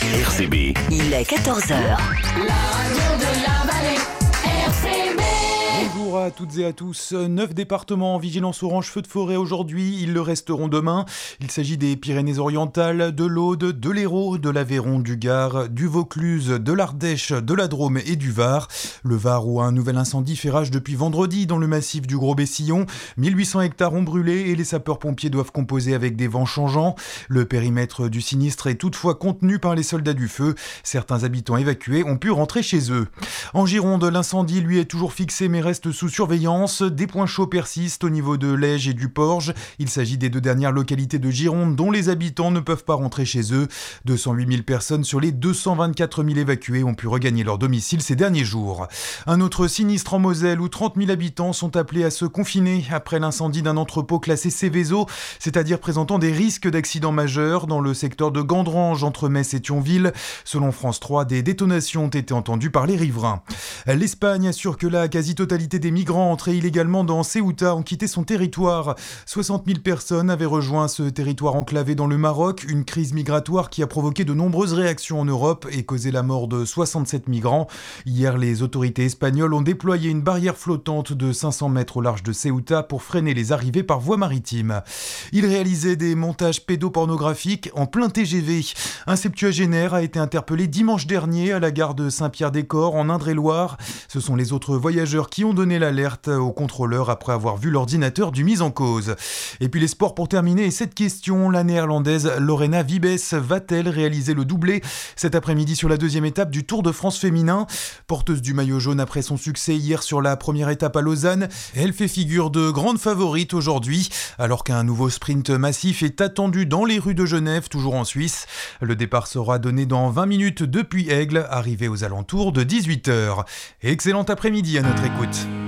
RCB. Il est 14h. La radio de la vallée, RCB. Bonjour à toutes et à tous. 9 départements en vigilance orange feu de forêt aujourd'hui, ils le resteront demain. Il s'agit des Pyrénées-Orientales, de l'Aude, de l'Hérault, de l'Aveyron, du Gard, du Vaucluse, de l'Ardèche, de la Drôme et du Var. Le Var où un nouvel incendie fait rage depuis vendredi dans le massif du Gros-Bessillon. 1800 hectares ont brûlé et les sapeurs-pompiers doivent composer avec des vents changeants. Le périmètre du sinistre est toutefois contenu par les soldats du feu. Certains habitants évacués ont pu rentrer chez eux. En Gironde, l'incendie lui est toujours fixé mais reste sous surveillance. Des points chauds persistent au niveau de l'Ège et du Porge. Il s'agit des deux dernières localités de Gironde dont les habitants ne peuvent pas rentrer chez eux. 208 000 personnes sur les 224 000 évacués ont pu regagner leur domicile ces derniers jours. Un autre sinistre en Moselle où 30 000 habitants sont appelés à se confiner après l'incendie d'un entrepôt classé Céveso, c'est-à-dire présentant des risques d'accidents majeurs dans le secteur de Gandrange entre Metz et Thionville. Selon France 3, des détonations ont été entendues par les riverains. L'Espagne assure que la quasi-totalité des migrants entrés illégalement dans Ceuta ont quitté son territoire. 60 000 personnes avaient rejoint ce territoire enclavé dans le Maroc, une crise migratoire qui a provoqué de nombreuses réactions en Europe et causé la mort de 67 migrants. Hier, les autorités espagnoles ont déployé une barrière flottante de 500 mètres au large de Ceuta pour freiner les arrivées par voie maritime. Il réalisait des montages pédopornographiques en plein TGV. Un septuagénaire a été interpellé dimanche dernier à la gare de Saint-Pierre-des-Corps en Indre-et-Loire. Ce sont les autres voyageurs qui ont donné l'alerte aux contrôleurs après avoir vu l'ordinateur du mis en cause. Et puis les sports pour terminer, et cette question, la néerlandaise Lorena Wiebes va-t-elle réaliser le doublé cet après-midi sur la deuxième étape du Tour de France féminin? Porteuse du maillot jaune après son succès hier sur la première étape à Lausanne, elle fait figure de grande favorite aujourd'hui, alors qu'un nouveau sprint massif est attendu dans les rues de Genève, toujours en Suisse. Le départ sera donné dans 20 minutes depuis Aigle, arrivé aux alentours de 18h. Excellent après-midi à notre écoute.